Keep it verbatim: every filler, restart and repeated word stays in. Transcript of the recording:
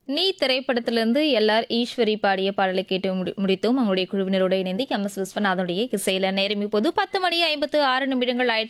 நீ திரைப்படத்திலிருந்து எல்ஆர் ஈஸ்வரி பாடிய பாடலை கேட்டு முடி முடித்தோம். அவங்களுடைய குழுவினரோடு இணைந்து எம் எஸ் விஸ்வநாதனுடைய இசையில நேரம் இப்போது பத்து மணி ஐம்பத்து ஆறு நிமிடங்கள் ஆயிட்டு